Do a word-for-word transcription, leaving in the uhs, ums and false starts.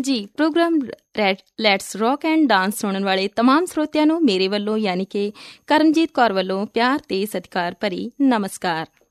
ਜੀ programme let's rock and dance ਸੁਣਨ ਵਾਲੇ ਤਮਾਮ ਸਰੋਤਿਆਂ ਨੂੰ ਮੇਰੇ ਵੱਲੋਂ ਯਾਨੀ ਕਿ ਕਰਮਜੀਤ ਕੌਰ ਵੱਲੋਂ ਪਿਆਰ ਤੇ ਸਤਿਕਾਰ ਭਰੀ ਨਮਸਕਾਰ।